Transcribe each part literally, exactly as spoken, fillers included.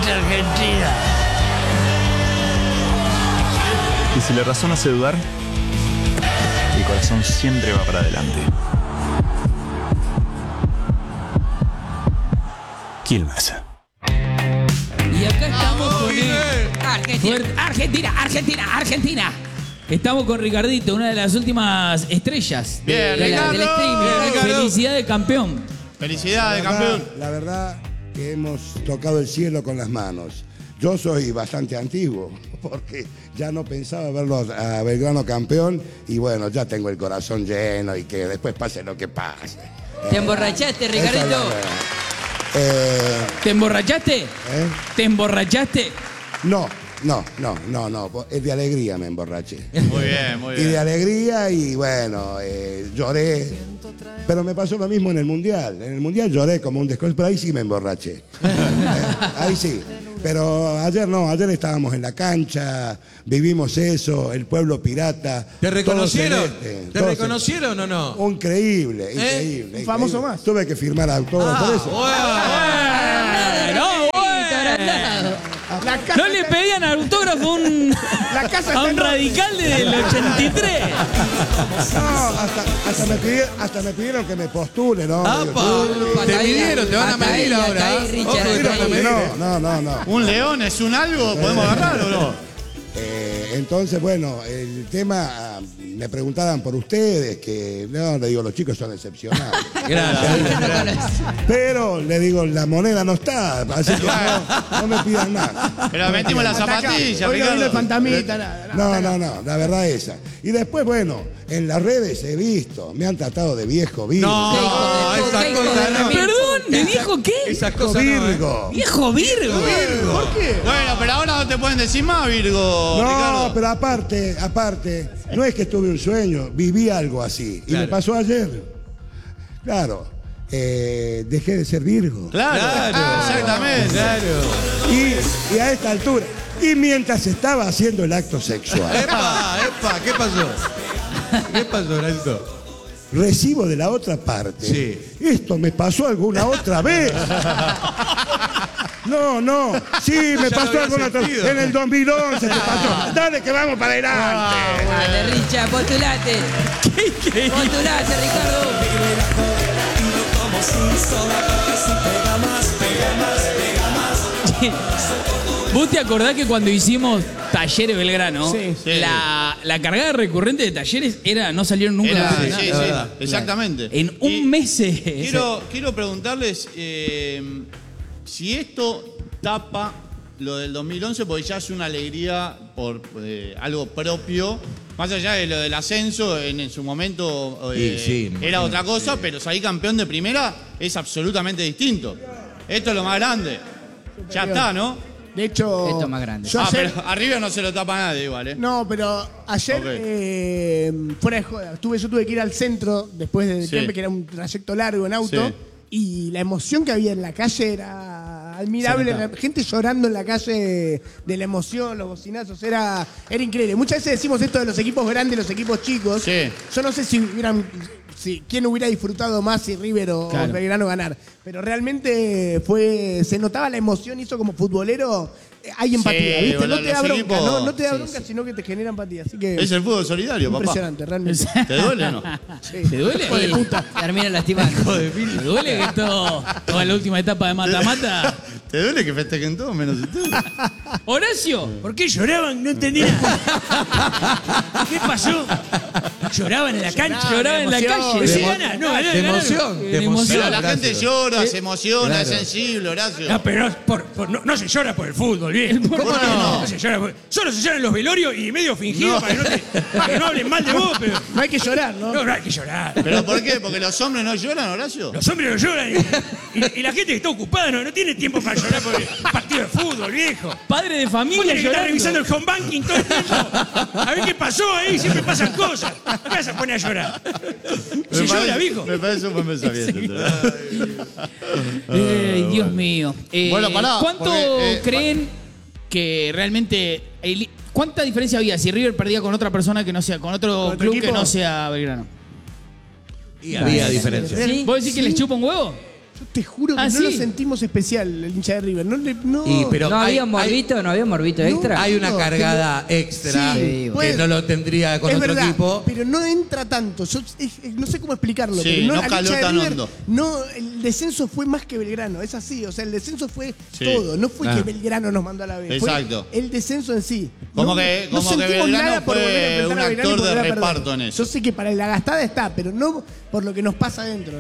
Argentina. Y si la razón hace dudar, el corazón siempre va para adelante. Quilmes. Y acá estamos con el... Argentina, Argentina, Argentina, Argentina. Estamos con Ricardito, una de las últimas estrellas Bien, de la- Ricardo. del streaming. Bien, Ricardo. Felicidades, campeón. Felicidades, La verdad- campeón. La verdad que hemos tocado el cielo con las manos. Yo soy bastante antiguo, porque ya no pensaba verlo a Belgrano campeón y bueno, ya tengo el corazón lleno y que después pase lo que pase. ¿Te emborrachaste, Esa es la Ricardito? verdad. Eh, ¿Te emborrachaste? ¿eh? ¿Te emborrachaste? No, no, no, no, no, es de alegría me emborraché. Muy bien, muy Y de bien. alegría y bueno, eh, lloré. Pero me pasó lo mismo en el Mundial. En el Mundial lloré como un desconocido, pero ahí sí me emborraché. Eh, ahí sí. Pero ayer no, ayer estábamos en la cancha, vivimos eso, el pueblo pirata. ¿Te reconocieron? todo celeste, ¿Te todo reconocieron o no? celeste. Increíble, increíble. Un famoso increíble. más. Tuve que firmar autógrafo por eso. No, La casa no le pedían autógrafo a un, La casa a está un en radical del ochenta y tres. No, hasta, hasta, me pidieron, hasta me pidieron que me postule, ¿no? ¡Apa! Te midieron, te van a Hasta ahí, medir hasta ahora. ahí, Ojo, Richard, que te van a hasta ahí. medir. No, no, no, no. ¿Un león es un algo? ¿Podemos agarrar o no? Eh, entonces, bueno, el tema, ah, me preguntaban por ustedes, que no, le digo, los chicos son excepcionales. Gracias. Pero le digo, la moneda no está, así que no, no me pidan nada. Pero metimos la zapatilla, Hoy no vino el Ricardo. fantasmita, nada. No, no, no, la verdad esa. Y después, bueno, en las redes he visto, me han tratado de viejo virgo. No, Qué hijo de esa puta, cosa qué hijo de no. remil. Perdón, ¿me dijo qué? Esas Viejo cosas no, ¿eh? virgo. Viejo Virgo. ¿Por qué? Bueno, pero ahora no te pueden decir más, Virgo, No, Ricardo. pero aparte, aparte, no es que tuve un sueño, viví algo así. Y Claro. me pasó ayer. Claro, eh, dejé de ser Virgo. Claro, Claro. exactamente. Claro. Y, y a esta altura, y mientras estaba haciendo el acto sexual, ¡Epa! ¡Epa! ¿Qué pasó? ¿Qué pasó, Gracito? recibo de la otra parte. Sí. ¿Esto me pasó alguna otra vez? No, no. Sí, me Ya lo pasó había alguna otra vez. sentido. En el dos mil once me pasó. Dale que vamos para adelante. Dale, Richard, postulate. Postulate, Ricardo. ¿Vos te acordás que cuando hicimos Talleres Belgrano, Sí. Sí. La, la cargada recurrente de Talleres era no salieron nunca Era- a sí, nada? sí, la verdad. exactamente. En un Y mes se... Quiero, quiero preguntarles eh, si esto tapa lo del dos mil once, porque ya es una alegría por eh, algo propio, más allá de lo del ascenso, en, en su momento eh, Sí, sí, me era imagino. otra cosa, pero salir campeón de primera es absolutamente distinto. Esto es lo más grande. Ya está, ¿no? De hecho, Esto es más grande. yo Ah, ayer- pero arriba no se lo tapa nadie igual, ¿eh? No, pero ayer, Ok. eh, fuera de joda, tuve, yo tuve que ir al centro después de Sí. Kempe, que era un trayecto largo en auto, Sí. y la emoción que había en la calle era admirable. Se notaba. La gente llorando en la calle de la emoción, los bocinazos, era, era increíble. Muchas veces decimos esto de los equipos grandes, los equipos chicos. Sí. Yo no sé si hubieran... Si, quién hubiera disfrutado más si River o Claro. Belgrano ganar. Pero realmente fue, se notaba la emoción, hizo como futbolero, eh, hay empatía, Sí, ¿viste? bueno, No te da los bronca, equipos- no, no te da Sí, bronca, sí. sino que te genera empatía. Así que Es el fútbol solidario, papá. impresionante, realmente. ¿Te duele o no? ¿Te duele? Hijo de puta. Termina lastimando. ¿Te duele que esto, toda la última etapa de mata-mata? ¿Te duele que festejen todos menos tú? Horacio, ¿por qué lloraban? No entendí nada. ¿Qué pasó? ¿Lloraban en la cancha? ¿Lloraban en la emoción. calle? De ¿Sí emo- gana? No, de ganaron, emoción, ganaron. de De emoción. Pero la Gracias. gente llora, se emociona, Claro. es sensible, Horacio. No, pero no, por- por- no, no se llora por el fútbol, bien. ¿Cómo no? No se llora por- solo se llora en los velorios y medio fingido para, que no te- para que no hablen mal de vos, pero No hay que llorar, ¿no? no, no hay que llorar. ¿Pero por qué? ¿Porque los hombres no lloran, Horacio? Los hombres no lloran y, y- y la gente que está ocupada no, no tiene tiempo para llorar por el partido de fútbol, viejo. Padre de Vos familia tenés que estar llorando. revisando el home banking todo el tiempo. A ver qué pasó ahí, siempre pasan cosas. ¿Qué vas a poner a llorar? Se Me llora, parece- viejo. Me parece un buen pensamiento. Ay, Dios mío. Eh, Bueno, pará, ¿Cuánto porque, eh, creen que realmente... el- ¿Cuánta diferencia había si River perdía con otra persona que no sea, con otro ¿Con otro club que equipo? no sea Belgrano? Y había diferencia. ¿Sí? ¿Vos decís que les chupa un huevo? Yo te juro que ¿Ah, no sí? lo sentimos especial, el hincha de River. No, le- no. Y, pero ¿No hay- había morbito? ¿No había morbito extra? Hay una No, cargada extra Sí, que puede- no lo tendría con es otro verdad, equipo. pero no entra tanto. Yo, es- es- no sé cómo explicarlo. Sí, pero no, no al caló hincha de tan River, hondo. No, el descenso fue más que Belgrano, es así. O sea, el descenso fue Sí. todo. No fue Ah. que Belgrano nos mandó a la vez. fue Exacto. el descenso en sí. Como No- que- no como que sentimos Belgrano nada por fue volver a enfrentar un a Belgrano y actor de volver a perder. reparto en eso. Yo sé que para la gastada está, pero no por lo que nos pasa adentro.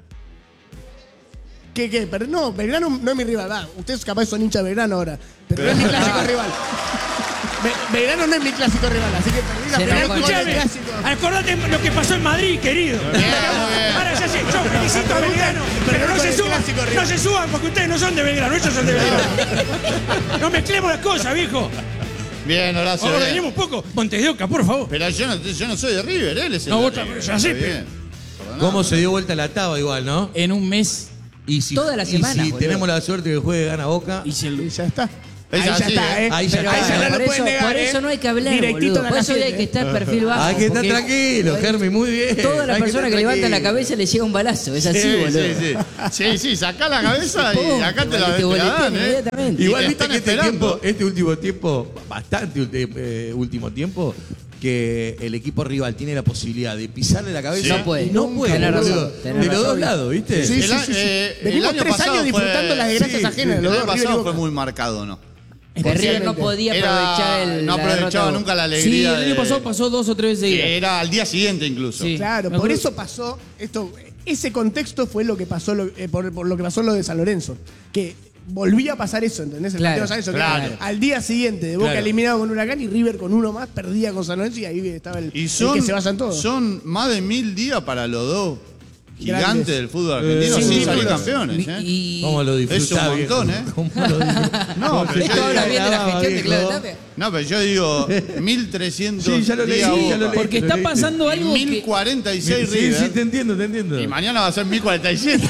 ¿Qué, qué? Pero no, Belgrano no es mi rival. Va, ustedes capaz son hinchas de Belgrano ahora. Pero no es mi clásico rival. Be- Belgrano no es mi clásico rival, así que perdí la Se pelea enojó con el el Escuchame, clásico. acordate lo que pasó en Madrid, querido. bien, muy bien. Ahora ya sé, yo felicito a Belgrano, pero no con se el suban, clásico rival. no se suban porque ustedes no son de Belgrano, ellos son de Belgrano. No mezclemos las cosas, viejo. Bien, Horacio. Ahora bien. venimos un poco. Montes de Oca, por favor. Pero yo no, yo no soy de River, él es el No, de vos River. también, ya sé, Está pero- bien. Perdoname. ¿Cómo se dio vuelta la taba igual, no? En un mes. Y si, Toda la y semana, si boludo. tenemos la suerte que juegue gana Boca. Y si el- Y ya está. Es Ahí ya así, está, ¿eh? ¿eh? Ahí ya Pero está. Ahí ya no por, lo eso, pueden negar, por ¿eh? eso no hay que hablar, Directito boludo. a la Por eso hoy hay cajeta, que ¿eh? estar perfil bajo. Hay que estar porque tranquilo, Germi, muy bien. Toda la Hay que persona estar que levanta la tranquilo. cabeza le llega un balazo. Es así, Sí, boludo. sí, sí. Sí, sí, sacá la cabeza y Pum, acá te la, te te la boletean dan, ¿eh? inmediatamente. Y Igual te viste están que este, esperando. tiempo, este último tiempo, bastante ulti- eh, último tiempo, que el equipo rival tiene la posibilidad de pisarle la cabeza. No puede. y no puede, Tenés boludo. razón, tenés De los razón. dos lados, ¿viste? Sí, El, sí, a- sí, sí. eh, el Venimos año tres pasado años fue- disfrutando las desgracias sí, ajenas, El los año dos, River y pasado fue Boca. muy marcado, ¿no? Que River no podía Era- aprovechar el. no la aprovechaba derrota. nunca la Sí, alegría. el año de- pasado pasó dos o tres veces que seguidas. era al día siguiente incluso. Sí. Claro, Me por acuerdo- eso pasó esto. Ese contexto fue lo que pasó, lo- eh, por, por lo que pasó lo de San Lorenzo. Que volvía a pasar eso, ¿entendés? El Claro, partido de San Lorenzo, que claro. era al día siguiente de Boca Claro. eliminado con Huracán y River con uno más, perdía con San Lorenzo y ahí estaba el, Y el son, que se basan todos. son más de mil días para los dos gigantes Grandes. del fútbol argentino Eh, sin sin salir títulos. campeones. ¿eh? Y, ¿Cómo lo disfrutás, Es un montón, viejo? ¿eh? ¿Cómo lo disfrutás? No, pero Esto yo habla digo, bien de la Viejo. gestión de Claudio Tapia. no, pero yo digo mil trescientos Sí, ya lo leí, días ya lo Boca. leí. porque está pasando algo mil que... cuarenta y seis Sí, River. sí, te entiendo, te entiendo. Y mañana va a ser mil cuarenta y siete.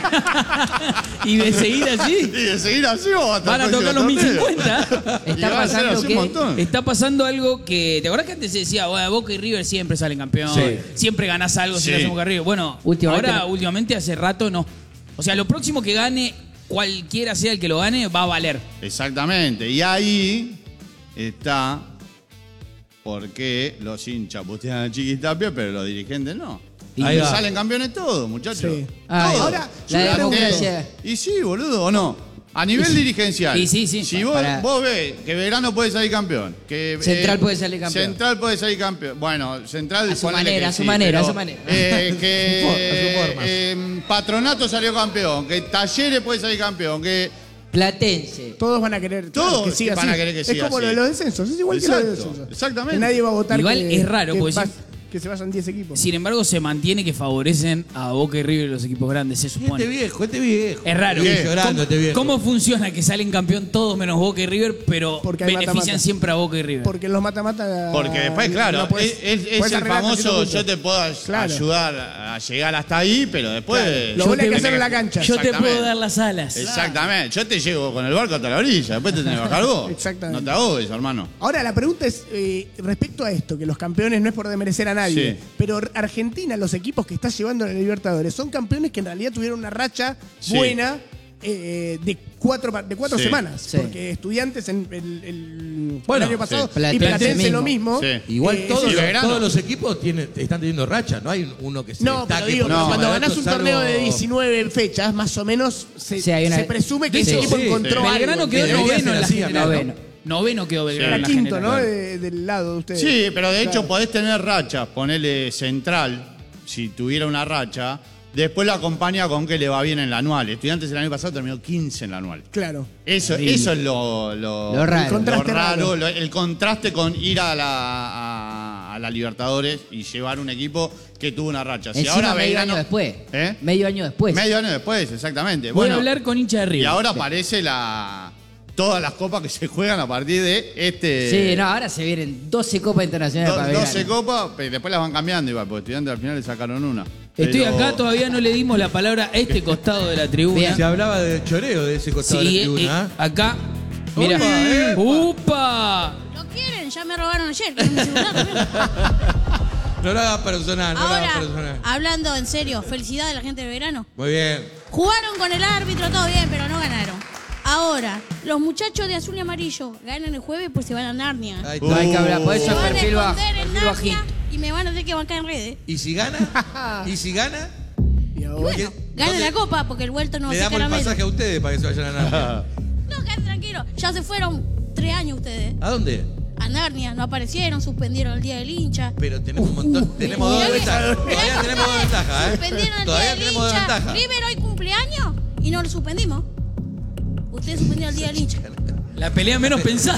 Y de seguir así, Y de seguir así vamos hasta van a el tocar los próximo mil torneo. cincuenta. Y Está va a ser pasando así que- un montón. Está pasando algo que. ¿Te acordás que antes se decía, bueno, Boca y River siempre salen campeón? Sí. Siempre ganás algo si Sí. lo hacemos Boca y River. Bueno, Últimamente ahora, no. últimamente, hace rato no. O sea, lo próximo que gane, cualquiera sea el que lo gane, va a valer. Exactamente. Y ahí está por qué los hinchas putean a Chiquitapia, pero los dirigentes no. Y Ahí va. salen campeones todos, muchachos. Sí. Ah, Todos. ahora, la yo le pregunto- democracia. Y sí, boludo, ¿o no? A nivel dirigencial. Y sí, sí. Si vos, Para- vos ves que Belgrano puede salir campeón, que Central puede salir campeón. Central puede salir campeón. Bueno, Central A su ponele manera, que a su sí, manera, pero, a su manera. eh, que A su forma. eh, Patronato salió campeón, que Talleres puede salir campeón, que Platense. Todos van a querer claro, Todos que siga van a así. querer que es siga como lo así. de los descensos, es igual que lo de los Exacto, descensos. exactamente. Que nadie va a votar Igual que, es raro, que, porque va- si- que se vayan diez equipos. Sin embargo, se mantiene que favorecen a Boca y River los equipos grandes, se Este supone. viejo, este viejo. Es raro. Viene llorando ¿Cómo, este viejo. cómo funciona que salen campeón todos menos Boca y River, pero Porque hay benefician mata-mata. siempre a Boca y River? Porque en los mata-mata. Porque después, claro, no podés- es, es- es podés el arreglar famoso trescientos yo puntos. te puedo ay- Claro. ayudar a llegar hasta ahí, pero después... Claro. Lo Yo bueno hay te- que hacerlo en la cancha. Yo te Exactamente. puedo dar las alas. Exactamente. Yo te llevo con el barco hasta la orilla, después te tenés que bajar vos. Exactamente. No te ahogues, hermano. Ahora, la pregunta es, eh, respecto a esto, que los campeones no es por demerecer a nadie, Sí. pero Argentina, los equipos que está llevando a la Libertadores, son campeones que en realidad tuvieron una racha Sí. buena eh, de cuatro, pa- de cuatro Sí. semanas. Sí. Porque Estudiantes en el, el- Bueno, el año pasado sí. Platense y Platense mismo. lo mismo. Sí. Igual Eh, todos, sí, los, Belgrano. todos los equipos tienen, están teniendo racha, no hay uno que se No, pero destaque digo, por no, cuando encima de ganás otro, un torneo salvo- de diecinueve fechas, más o menos se, Sí, hay una- se presume que De ese hecho, equipo sí, encontró sí. algo. Belgrano quedó Debería noveno ser en la así, general. noveno. Noveno quedó Belgrano Era en la quinto, general. ¿no? De- del lado de ustedes. Sí, pero de hecho Claro. podés tener rachas, ponele Central, si tuviera una racha, después lo acompaña con que le va bien en la anual. Estudiantes el año pasado terminó quince en la anual. Claro. Eso, eso es lo, lo, Lo raro. El contraste lo raro, raro. lo- el contraste con ir a la, a, a la Libertadores y llevar un equipo que tuvo una racha. Si Encima ahora medio Belgrano- año después. ¿Eh? Medio año después. Medio año después, exactamente. Voy Bueno, a hablar con hincha de River. y ahora aparece la todas las copas que se juegan a partir de este. Sí, no, ahora se vienen doce copas internacionales do- para Belgrano. doce copas, pero después las van cambiando igual, porque estudiantes al final le sacaron una. Estoy Pero- acá, todavía no le dimos la palabra a este costado de la tribuna. Bien. Se hablaba de choreo de ese costado Sí, de la eh, tribuna. eh, acá. Mira. Opa, epa. ¡Upa! Lo quieren, ya me robaron ayer. quieren mi celular también. No lo hagas personal, no lo hagas Ahora, personal. hablando en serio, felicidades a la gente de verano. Muy bien. Jugaron con el árbitro, todo bien, pero no ganaron. Ahora, los muchachos de azul y amarillo ganan el jueves, pues se van a Narnia. Ahí No hay que hablar, por eso Se es van a perfil bajo. esconder en Perfil Narnia bajito. y me van a tener que bancar en redes. ¿Y si gana? ¿Y si gana? Y Y ahora. bueno, ganen la copa porque el vuelto no va Le a damos ser el caramelo. pasaje a ustedes para que se vayan a Narnia. No, quédate tranquilo. Ya se fueron tres años ustedes. ¿A dónde? A Narnia, no aparecieron, suspendieron el día del hincha. Pero tenemos un montón. Tenemos dos Mirá que- ventajas. mirá Todavía que tenemos dos ustedes ventajas, ¿eh? Suspendieron el Todavía día del tenemos dos hincha. ventajas. River hoy cumpleaños y no lo suspendimos. Ustedes suspendieron el día del hincha. La pelea menos pensada.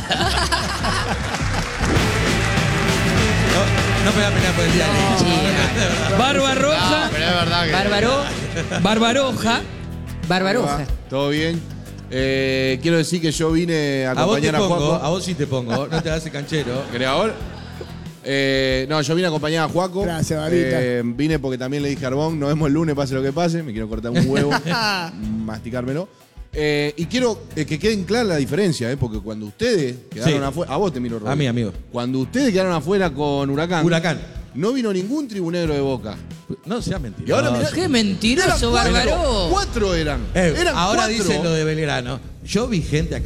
No, no me va a pelear por el día del hincha. Barbarroja. Ah, pero es verdad que. Bárbaro. Barbaroja. Barbaroja. ¿Todo bien? Eh, quiero decir que yo vine a A vos te acompañar a, pongo, Juaco. a vos sí te pongo. No te hagas el canchero. ¿Creador? Eh, no, yo vine a acompañar a Juaco. Gracias, Babita. Eh, vine porque también le dije a Arbón, nos vemos el lunes, pase lo que pase. Me quiero cortar un huevo, masticármelo. Eh, y quiero eh, que queden claras la diferencia, eh, porque cuando ustedes quedaron Sí. afuera. A vos te miro, Rodri. A mí, amigo. Cuando ustedes quedaron afuera con Huracán. Huracán. No vino ningún tribunero de Boca. No sea Y mentira. ahora mirá, Qué mentiroso, eran cuatro, Bárbaro. Cuatro eran. Eh, eran ahora cuatro. dicen lo de Belgrano. Yo vi gente acá.